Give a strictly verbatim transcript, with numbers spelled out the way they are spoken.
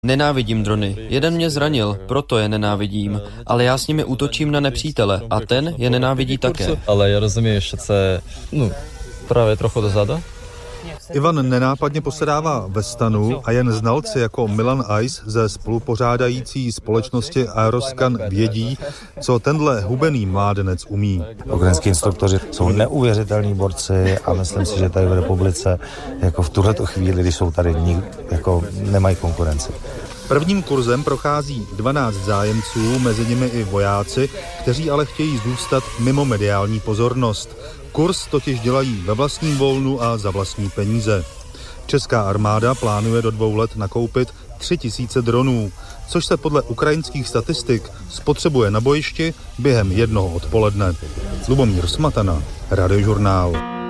Nenávidím drony. Jeden mě zranil, proto je nenávidím. Ale já s nimi útočím na nepřítele a ten je nenávidí také. Ale já rozumím, že se no, právě trochu dozadu. Ivan nenápadně posedává ve stanu a jen znalci jako Milan Ice ze spolupořádající společnosti Aeroscan vědí, co tenhle hubený mládenec umí. Ukrajinskí instruktoři jsou neuvěřitelní borci a myslím si, že tady v republice jako v tuhleto chvíli, když jsou tady, jako nemají konkurenci. Prvním kurzem prochází dvanáct zájemců, mezi nimi i vojáci, kteří ale chtějí zůstat mimo mediální pozornost. Kurz totiž dělají ve vlastním volnu a za vlastní peníze. Česká armáda plánuje do dvou let nakoupit tři tisíce dronů, což se podle ukrajinských statistik spotřebuje na bojišti během jednoho odpoledne. Lubomír Smatana, Radiožurnál.